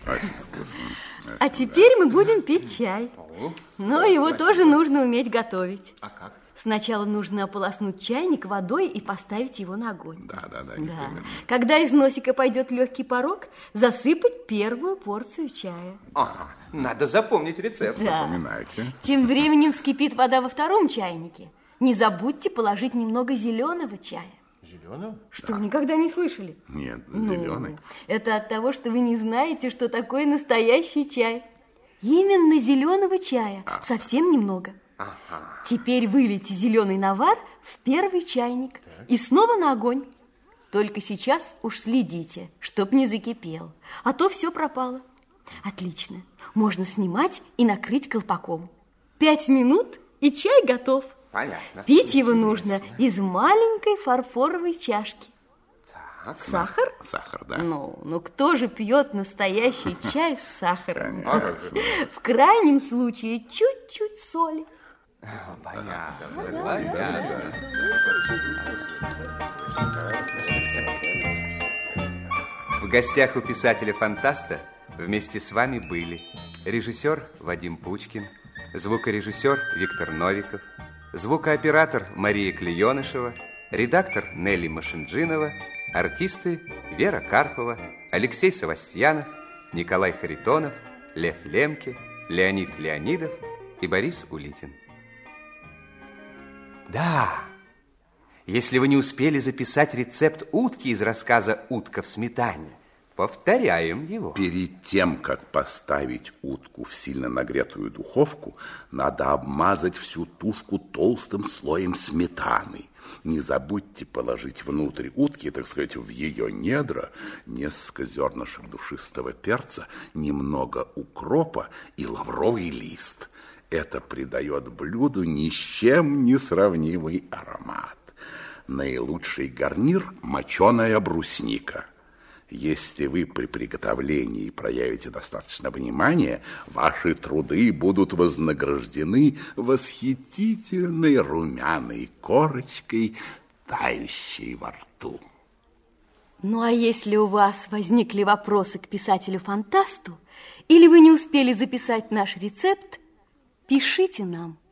Очень вкусно. А теперь мы будем пить чай. Но его тоже нужно уметь готовить. А как? Сначала нужно ополоснуть чайник водой и поставить его на огонь. Да. Когда из носика пойдет легкий порог, засыпать первую порцию чая. Ага, надо запомнить рецепт. Да. Запоминайте. Тем временем вскипит вода во втором чайнике. Не забудьте положить немного зеленого чая. Зеленого? Что, никогда не слышали? Нет, зеленый. Это от того, что вы не знаете, что такое настоящий чай. Именно зеленого чая, совсем немного. Ага. Теперь вылейте зеленый навар в первый чайник и снова на огонь. Только сейчас уж следите, чтоб не закипел, а то все пропало. Отлично, можно снимать и накрыть колпаком. 5 минут, и чай готов. Понятно. Пить его нужно из маленькой фарфоровой чашки. Так. Сахар? Сахар, да. Ну кто же пьет настоящий чай с сахаром? Конечно. В крайнем случае чуть-чуть соли. Понятно. В гостях у писателя-фантаста вместе с вами были режиссер Вадим Пучкин, звукорежиссер Виктор Новиков, звукооператор Мария Клеенышева, редактор Нелли Машинджинова, артисты Вера Карпова, Алексей Савастьянов, Николай Харитонов, Лев Лемке, Леонид Леонидов и Борис Улитин. Да, если вы не успели записать рецепт утки из рассказа «Утка в сметане», повторяем его. Перед тем, как поставить утку в сильно нагретую духовку, надо обмазать всю тушку толстым слоем сметаны. Не забудьте положить внутрь утки, так сказать, в ее недра, несколько зернышек душистого перца, немного укропа и лавровый лист. Это придает блюду ни с чем не сравнимый аромат. Наилучший гарнир – моченая брусника. Если вы при приготовлении проявите достаточно внимания, ваши труды будут вознаграждены восхитительной румяной корочкой, тающей во рту. Ну, а если у вас возникли вопросы к писателю-фантасту, или вы не успели записать наш рецепт, пишите нам.